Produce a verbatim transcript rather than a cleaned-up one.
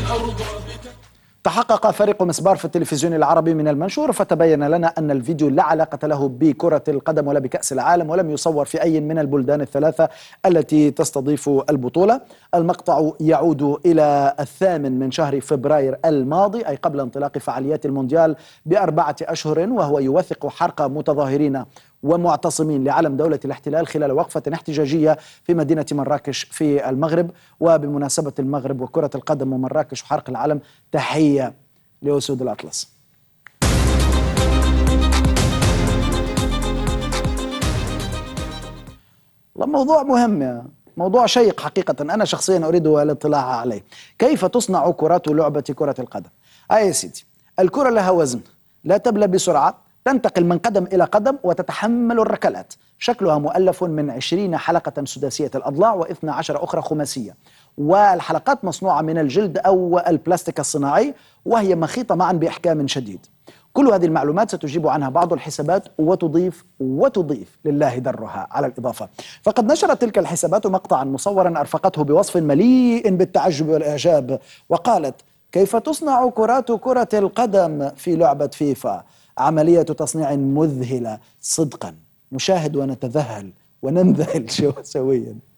تحقق فريق مسبار في التلفزيون العربي من المنشور فتبين لنا أن الفيديو لا علاقة له بكرة القدم ولا بكأس العالم، ولم يصور في أي من البلدان الثلاثة التي تستضيف البطولة. المقطع يعود إلى الثامن من شهر فبراير الماضي، أي قبل انطلاق فعاليات المونديال بأربعة أشهر، وهو يوثق حرق متظاهرين ومعتصمين لعلم دولة الاحتلال خلال وقفة احتجاجية في مدينة مراكش في المغرب. وبمناسبة المغرب وكرة القدم ومراكش وحرق العلم، تحية لأسود الأطلس. موضوع مهم، موضوع شيق حقيقة، أنا شخصيا أريد الاطلاع عليه. كيف تصنع كرات لعبة كرة القدم؟ آه يا سيدي، الكرة لها وزن، لا تبلى بسرعة، تنتقل من قدم إلى قدم وتتحمل الركلات. شكلها مؤلف من عشرين حلقة سداسية الأضلاع واثنى عشر أخرى خماسية، والحلقات مصنوعة من الجلد أو البلاستيك الصناعي، وهي مخيطة معا بإحكام شديد. كل هذه المعلومات ستجيب عنها بعض الحسابات وتضيف وتضيف لله درها على الإضافة. فقد نشرت تلك الحسابات مقطعا مصورا أرفقته بوصف مليء بالتعجب والإعجاب، وقالت: كيف تصنع كرات كرة القدم في لعبة فيفا؟ عملية تصنيع مذهلة صدقا، نشاهد ونتذهل وننذهل سويا.